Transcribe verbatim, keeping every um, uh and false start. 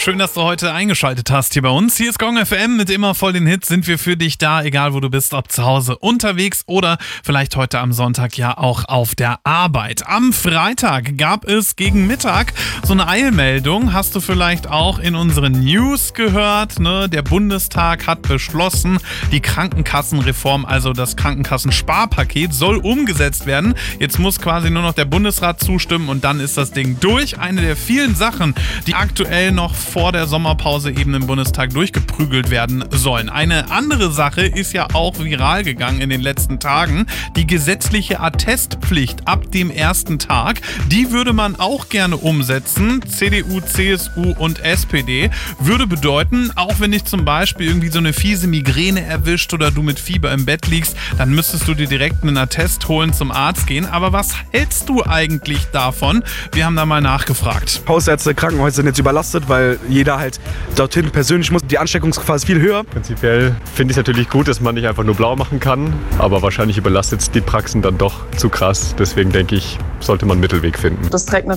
Schön, dass du heute eingeschaltet hast hier bei uns. Hier ist Gong F M mit immer voll den Hits. Sind wir für dich da, egal wo du bist, ob zu Hause unterwegs oder vielleicht heute am Sonntag ja auch auf der Arbeit. Am Freitag gab es gegen Mittag so eine Eilmeldung. Hast du vielleicht auch in unseren News gehört, ne? Der Bundestag hat beschlossen, die Krankenkassenreform, also das Krankenkassensparpaket, soll umgesetzt werden. Jetzt muss quasi nur noch der Bundesrat zustimmen und dann ist das Ding durch. Eine der vielen Sachen, die aktuell noch vor der Sommerpause eben im Bundestag durchgeprügelt werden sollen. Eine andere Sache ist ja auch viral gegangen in den letzten Tagen. Die gesetzliche Attestpflicht ab dem ersten Tag, die würde man auch gerne umsetzen. C D U, C S U und S P D würde bedeuten, auch wenn dich zum Beispiel irgendwie so eine fiese Migräne erwischt oder du mit Fieber im Bett liegst, dann müsstest du dir direkt einen Attest holen, zum Arzt gehen. Aber was hältst du eigentlich davon? Wir haben da mal nachgefragt. Hausärzte, Krankenhäuser sind jetzt überlastet, weil jeder halt dorthin persönlich muss. Die Ansteckungsgefahr ist viel höher. Prinzipiell finde ich es natürlich gut, dass man nicht einfach nur blau machen kann, aber wahrscheinlich überlastet es die Praxen dann doch zu krass. Deswegen denke ich, sollte man einen Mittelweg finden. Das trägt